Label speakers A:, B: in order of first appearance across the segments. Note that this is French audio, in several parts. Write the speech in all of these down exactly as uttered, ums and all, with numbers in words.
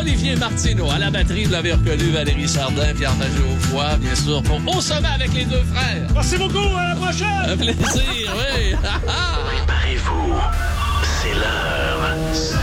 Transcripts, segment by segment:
A: Olivier Martineau à la batterie, vous l'avez reconnu, Valérie Sardin, Pierre Magé aux voix, bien sûr, pour Au sommet avec les deux frères.
B: Merci beaucoup, à la prochaine!
A: Un plaisir, oui.
C: Préparez-vous, c'est l'heure.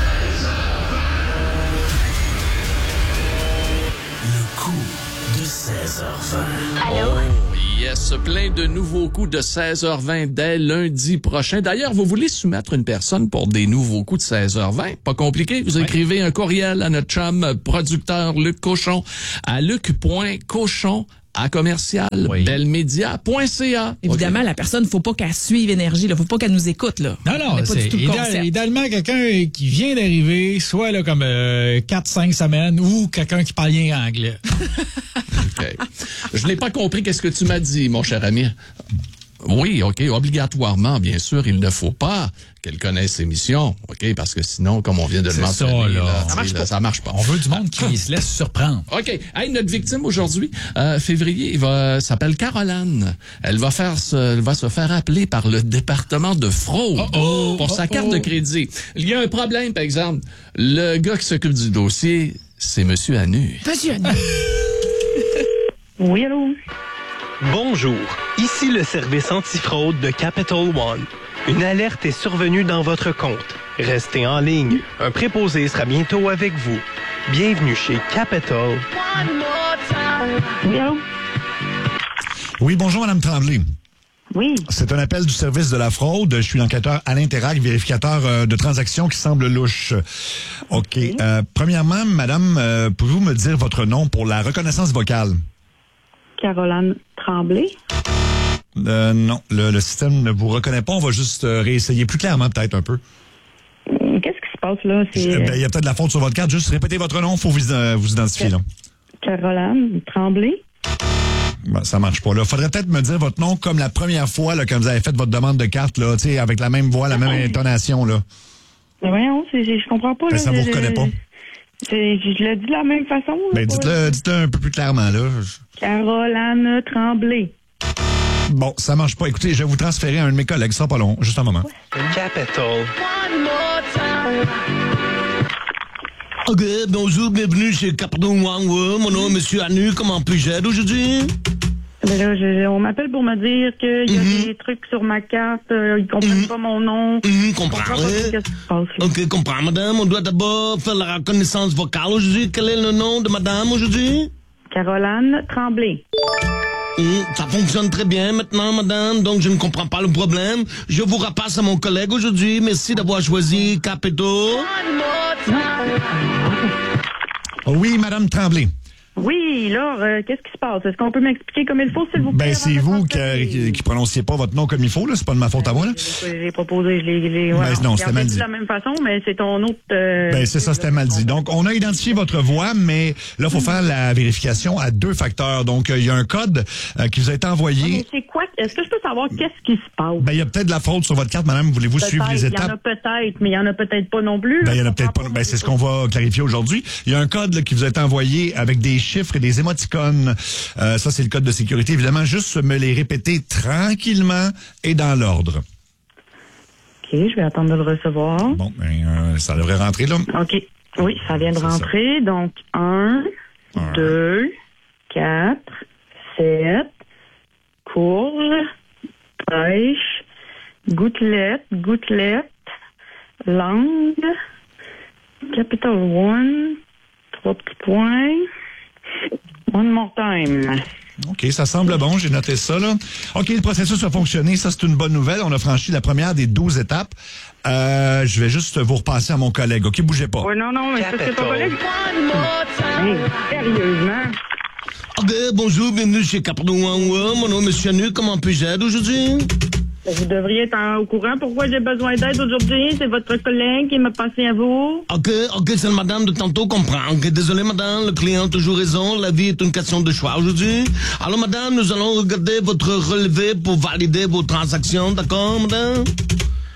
C: Le coup de seize heures vingt.
D: Allô?
A: Oh, yes, plein de nouveaux coups de seize heures vingt dès lundi prochain. D'ailleurs, vous voulez soumettre une personne pour des nouveaux coups de seize heures vingt? Pas compliqué. Vous écrivez un courriel à notre chum producteur Luc Cochon à luc.cochon à commercial
B: oui.
A: belmedia point c a.
E: Évidemment, okay. La personne, faut pas qu'elle suive Énergie, là. Faut pas qu'elle nous écoute, là.
B: Non, non, c'est idéal, idéalement quelqu'un qui vient d'arriver, soit là comme euh, quatre cinq semaines, ou quelqu'un qui parle bien anglais.
A: OK. Je n'ai pas compris qu'est-ce que tu m'as dit, mon cher ami. Oui, OK, obligatoirement, bien sûr, il ne faut pas qu'elle connaisse l'émission, OK, parce que sinon, comme on vient de le mentionner,
B: ça, là.
A: là,
B: Ça, marche
A: là,
B: pas.
A: ça marche pas.
B: On veut du monde qui se laisse surprendre.
A: OK. Hey, notre victime aujourd'hui, euh, février, il va s'appelle Caroline. Elle va faire se, elle va se faire appeler par le département de fraude
B: oh oh,
A: pour
B: oh
A: sa carte
B: oh.
A: de crédit. Il y a un problème, par exemple. Le gars qui s'occupe du dossier, c'est Monsieur Anu.
E: Monsieur Anu.
F: Oui, allô?
G: Bonjour, ici le service antifraude de Capital One. Une alerte est survenue dans votre compte. Restez en ligne. Un préposé sera bientôt avec vous. Bienvenue chez Capital.
F: Oui, allô?
H: Oui, bonjour, Madame Tremblay.
F: Oui.
H: C'est un appel du service de la fraude. Je suis l'enquêteur Alain Terrac, vérificateur euh, de transactions qui semblent louches. OK. Oui. Euh, premièrement, Madame, euh, pouvez-vous me dire votre nom pour la reconnaissance vocale?
F: Caroline Tremblay.
H: Euh, non, le, le système ne vous reconnaît pas. On va juste euh, réessayer plus clairement, peut-être un peu.
F: Qu'est-ce qui se passe là? Il
H: ben, y a peut-être de la faute sur votre carte. Juste répétez votre nom, il faut vous, euh, vous identifier. Là.
F: Caroline Tremblay.
H: Ben, ça marche pas. Il faudrait peut-être me dire votre nom comme la première fois là, quand vous avez fait votre demande de carte, là, avec la même voix, la même intonation. Là.
F: Mais voyons, c'est, je comprends pas.
H: Ben,
F: là,
H: ça vous reconnaît pas.
F: C'est, je le dis de la même façon. Là,
H: ben, dites-le, dites-le un peu plus clairement. Là.
F: Caroline Tremblay.
H: Bon, ça marche pas. Écoutez, je vais vous transférer à un de mes collègues. Ça sera pas long. Juste un moment.
G: Capital.
I: OK, bonjour, bienvenue chez Capital One. Mon nom est Monsieur Anu. Comment puis-je aider aujourd'hui?
F: Ben là, je, on m'appelle pour me dire qu'il y a mm-hmm. des trucs sur ma carte, euh, ils comprennent mm-hmm. pas mon nom.
I: Mm-hmm, comprends.
F: Qu'est-ce qui se passe, là.
I: OK, comprends, madame. On doit d'abord faire la reconnaissance vocale aujourd'hui. Quel est le nom de madame aujourd'hui?
F: Caroline Tremblay.
I: Mmh, ça fonctionne très bien maintenant, madame, donc je ne comprends pas le problème. Je vous repasse à mon collègue aujourd'hui. Merci d'avoir choisi Capito.
H: Oh oui, Madame Tremblay.
F: Oui, là, euh, qu'est-ce qui se passe? Est-ce qu'on peut m'expliquer comme il faut, s'il vous plaît?
H: Ben, c'est vous qui, qui, qui prononciez pas votre nom comme il faut, là. C'est pas de ma faute à moi, là.
F: J'ai proposé, je l'ai, ouais,
H: ben, non, c'était mal dit.
F: de la même façon, mais c'est ton autre, euh,
H: Ben, c'est ça, c'était mal dit. Donc, on a identifié votre voix, mais là, il faut faire la vérification à deux facteurs. Donc, il euh, y a un code euh, qui vous a été envoyé.
F: Mais c'est quoi? Est-ce que je peux savoir qu'est-ce qui se passe?
H: Ben, il y a peut-être de la fraude sur votre carte, madame. Voulez-vous
F: peut-être,
H: suivre les étapes?
F: Il y en a peut-être, mais il y en a peut-être pas non plus.
H: Ben, il y en a peut-être pas. Ben, c'est ce qu'on va clarifier aujourd'hui. Il y a un code là, qui vous a été envoyé avec des chiffres et des émoticônes. Euh, ça, c'est le code de sécurité. Évidemment, juste me les répéter tranquillement et dans l'ordre.
F: OK, je vais attendre de le recevoir.
H: Bon, ben, euh, ça devrait rentrer, là.
F: OK. Oui, ça vient de rentrer. Ça. Donc, un, un, deux, quatre, sept, courge, pêche, gouttelette, gouttelette, langue, Capital One, trois petits points. One more time.
H: OK, ça semble bon, j'ai noté ça, là. OK, le processus a fonctionné, ça c'est une bonne nouvelle. On a franchi la première des douze étapes. Euh, je vais juste vous repasser à mon collègue, OK? Bougez pas.
F: Oui, non, non, mais c'est parce que ton collègue... Hey, sérieusement?
I: OK, bonjour, bienvenue chez Capital One. Mon nom est Monsieur Anu, comment puis-je aider aujourd'hui?
F: Vous devriez être en, au courant. Pourquoi j'ai besoin d'aide aujourd'hui? C'est votre collègue qui m'a passé à vous.
I: OK, OK, c'est le madame de tantôt comprend. OK, désolé, madame, le client a toujours raison. La vie est une question de choix aujourd'hui. Alors, madame, nous allons regarder votre relevé pour valider vos transactions. D'accord, madame?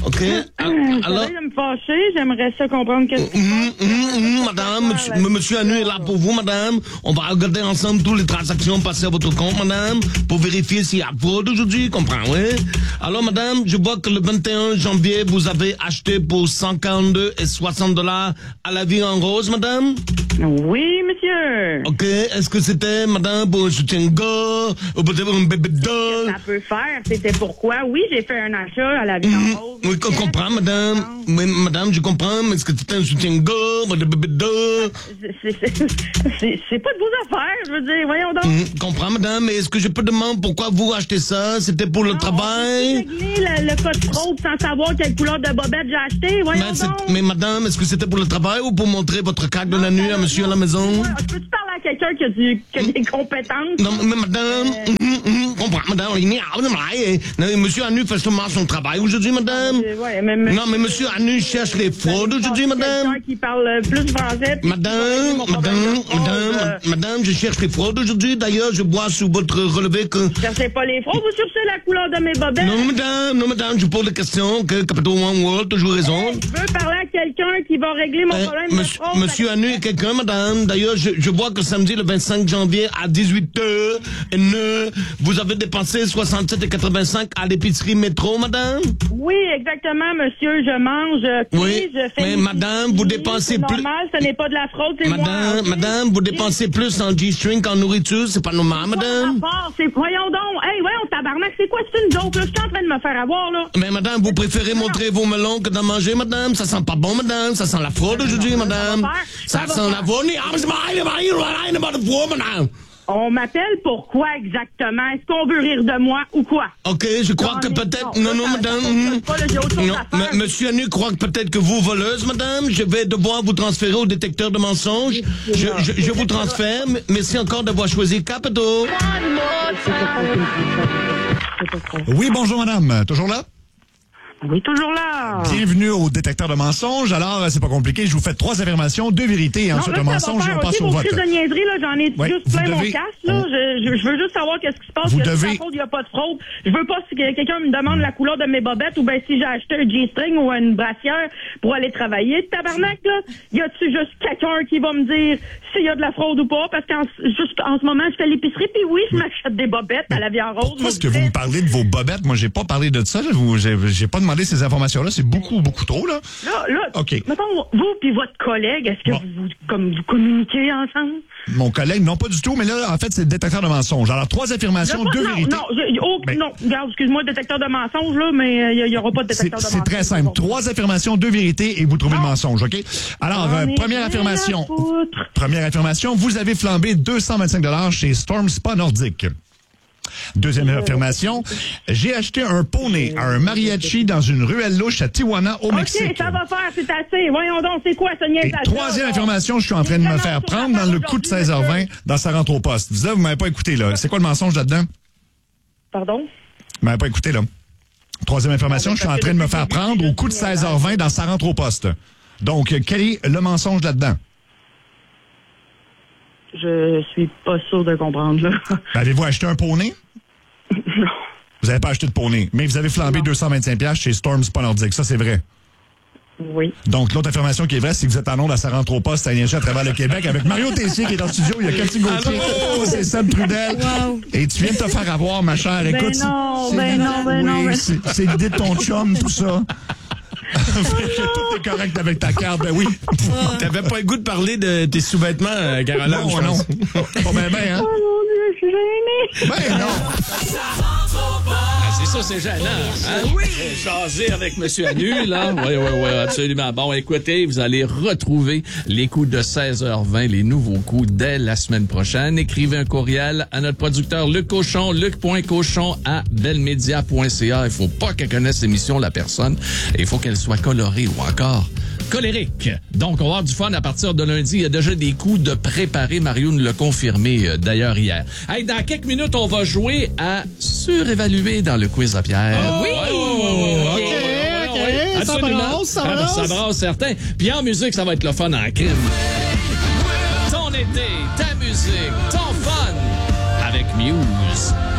I: OK?
F: Alors,
I: Alors...
F: de me fâcher, j'aimerais ça comprendre qu'est-ce que
I: Hum, hum, hum, madame, monsieur, monsieur Anu est là pour vous, madame. On va regarder ensemble toutes les transactions passées à votre compte, madame, pour vérifier s'il y a fraude aujourd'hui, comprends, oui? Alors, madame, je vois que le vingt et un janvier, vous avez acheté pour cent quarante-deux et soixante dollars à la vie en rose, madame?
F: Oui, monsieur.
I: OK, est-ce que c'était, madame, pour un soutien-gorge, ou peut-être un bébé doll?
F: Ça peut faire, c'était pourquoi. Oui, j'ai fait un achat à la vie
I: Mmh,
F: en rose.
I: oui, je comprends, madame. Oui, madame, je comprends, mais est-ce que c'était un soutien-gorge, un bébé doll?
F: C'est- c'est- C'est c'est pas de vos affaires, je veux dire, voyons donc.
I: Mmh, je comprends, madame, mais est-ce que je peux demander pourquoi vous achetez ça? C'était pour le
F: Non,
I: travail?
F: on peut régler le, le code fraude sans savoir quelle couleur de bobette j'ai acheté, voyons
I: Mais, c'est-
F: donc.
I: mais madame, est-ce que c'était pour le travail ou pour montrer votre carte de la nuit à monsieur à la maison?
F: Ouais, peux-tu parler à quelqu'un qui a, du, qui a des compétences?
I: Non, mais madame,
F: Euh.
I: hum, hum, comprends, madame, il n'y a rien de mal, eh. Non, monsieur Anu fait seulement son travail aujourd'hui, madame.
F: Euh, ouais, mais, mais-
I: Non, mais monsieur Anu cherche les fraudes aujourd'hui, madame.
F: Quelqu'un qui parle plus français. puis qui va
I: Madame,
F: régler mon problème
I: madame,
F: de fraude,
I: madame,
F: euh,
I: madame, je cherche les fraudes aujourd'hui. D'ailleurs, je vois sous votre relevé que...
F: Cherchez pas les fraudes, vous cherchez la couleur de mes bobettes.
I: Non, madame, non, madame, je pose la question que Capital One World, toujours raison.
F: Je veux parler à quelqu'un qui va régler mon
I: Euh,
F: problème de
I: monsieur,
F: fraude.
I: monsieur Anu est quelqu'un, madame. D'ailleurs, je, je vois que samedi, le vingt-cinq janvier, à dix-huit heures, vous avez dépensé soixante-sept et quatre-vingt-cinq à l'épicerie métro, madame.
F: Oui, exactement, monsieur, je mange, je crie,
I: Oui,
F: je fais...
I: mais
F: mes
I: madame,
F: pipi,
I: vous dépensez
F: c'est
I: plus-
F: normal, ce n'est pas de la fraude, c'est moi.
I: Madame,
F: ok?
I: madame, vous dépensez plus en G-string qu'en nourriture, c'est pas normal, madame.
F: Pas rapport, c'est... Voyons donc, hey, voyons, tabarnak, c'est quoi, c'est une joke, là? Je suis en train de me faire avoir, là.
I: Mais madame, vous préférez montrer vos melons que d'en manger, madame? Ça sent pas bon, madame. Ça sent la fraude aujourd'hui, madame.
F: va faire,
I: Ça
F: ça va
I: sent la
F: faire.
I: fraude. madame.
F: On m'appelle pourquoi exactement? Est-ce qu'on veut rire de moi ou quoi?
I: OK, je crois
F: Non,
I: que
F: mais
I: peut-être...
F: non,
I: Non, non,
F: ça- ça
I: madame.
F: fonctionne
I: hum.
F: pas, là, j'ai autre chose
I: Non,
F: à faire.
I: m- monsieur Anu croit que peut-être que vous, voleuse, madame. Je vais devoir vous transférer au détecteur de mensonges. Je, je, je vous transfère. M- Merci encore d'avoir choisi Capital.
H: Oui, bonjour madame. Toujours là?
F: Oui, toujours là.
H: Bienvenue au détecteur de mensonges. Alors, euh, c'est pas compliqué. Je vous fais trois affirmations, deux vérités et
F: Non,
H: ensuite
F: là,
H: un
F: ça
H: mensonge
F: va
H: et
F: faire,
H: on passe
F: ok,
H: au
F: vos
H: vote.
F: crises de niaiserie, là, j'en ai
H: Ouais,
F: juste
H: vous
F: plein mon
H: devez-
F: casque, là.
H: on-
F: Je, je, je veux juste savoir qu'est-ce qui se passe.
H: Vous
F: Il y a
H: devez-
F: pas de fraude, il n'y a pas de fraude. Je veux pas si que- quelqu'un me demande la couleur de mes bobettes ou ben si j'ai acheté un G-string ou une brassière pour aller travailler. Tabarnak, là, y a-tu juste quelqu'un qui va me dire s'il y a de la fraude ou pas? Parce qu'en juste en ce moment, je fais l'épicerie, puis oui, je m'achète des bobettes à la viande rose.
H: Pourquoi est-ce que vous me parlez de vos bobettes? Moi, j'ai pas parlé de ça. Là. Vous, j'ai, j'ai pas demandé ces informations-là. C'est beaucoup, beaucoup trop, là.
F: Là, là,
H: OK.
F: mettons, vous puis votre collègue, est-ce que
H: Bon.
F: vous, comme vous communiquez ensemble?
H: Mon collègue, non, pas du tout, mais là, en fait, c'est le détecteur de mensonges. Alors, trois affirmations,
F: Là, pas-
H: deux
F: non,
H: vérités.
F: non, je- oh,
H: Ben-
F: non, regarde, excuse-moi, détecteur de mensonges, là, mais il n'y aura pas de
H: C'est,
F: détecteur de
H: c'est
F: mensonges.
H: très simple. Trois affirmations, deux vérités et vous trouvez
F: Non.
H: le mensonge, OK? Alors,
F: J'en
H: euh,
F: ai
H: première
F: rien
H: affirmation.
F: à foutre.
H: Première affirmation, vous avez flambé deux cent vingt-cinq dollars chez Storm Spa Nordique. Deuxième affirmation, j'ai acheté un poney à un mariachi dans une ruelle louche à Tijuana, au Mexique.
F: OK, ça va faire, c'est assez. Voyons donc, c'est quoi ce
H: Et
F: niaisage?
H: troisième affirmation, je suis en train de me faire prendre dans le coup de seize heures vingt dans sa rentre au poste. Vous, là, vous m'avez pas écouté, là. C'est quoi le mensonge là-dedans?
F: Pardon?
H: Vous m'avez pas écouté, là. Troisième affirmation, je suis en train de me faire prendre au coup de seize heures vingt dans sa rentre au poste. Donc, euh, quel est le mensonge là-dedans?
F: Je suis pas sûr de comprendre, là.
H: Avez-vous acheté un poney?
F: Non.
H: Vous n'avez pas acheté de poney, mais vous avez flambé deux cent vingt-cinq dollars chez Storm Spa Nordique. Ça, c'est vrai.
F: Oui.
H: Donc, l'autre affirmation qui est vraie, c'est que vous êtes en onde à sa rentre au poste à Énergie à travers le Québec avec Mario Tessier qui est en studio. Il y a Cathy Gauthier. Oh, c'est Seb Trudel.
E: Wow.
H: Et tu viens de te faire avoir, ma chère. Écoute, c'est-
F: non,
H: c'est-
F: ben non, ben non,
H: oui,
F: ben-
H: c'est c'est l'idée de ton chum, tout ça. Fait que tout est correct avec ta carte, ben oui.
I: T'avais pas le goût de parler de tes sous-vêtements, euh, Caroline,
H: Non,
I: je
H: non.
I: pense.
H: Pas bien, ben, hein?
F: Oh mon Dieu, je suis gênée.
H: Ben non.
A: Ah, c'est ça, c'est gênant. Hein? Oui! Jaser avec M. Anu, là. Oui, oui, oui, absolument. Bon, écoutez, vous allez retrouver les coups de seize heures vingt, les nouveaux coups, dès la semaine prochaine. Écrivez un courriel à notre producteur Luc Cochon, luc point cochon à belmedia point c a. Il faut pas qu'elle connaisse l'émission, la personne. Il faut qu'elle soit colorée ou encore colérique. Donc, on va avoir du fun à partir de lundi. Il y a déjà des coups de préparer. Mario nous l'a confirmé euh, d'ailleurs hier. Hey, dans quelques minutes, on va jouer à surévaluer dans le quiz à Pierre.
B: oui!
A: Ouais, ouais, ouais, ouais,
B: OK,
A: ouais, ouais,
B: OK,
A: ouais,
B: ça
A: absolument.
B: brasse, ça
A: Ah,
B: brasse.
A: Ça brasse, certain. Puis en musique, ça va être le fun en crime. Ton été, ta musique, ton fun avec Muse.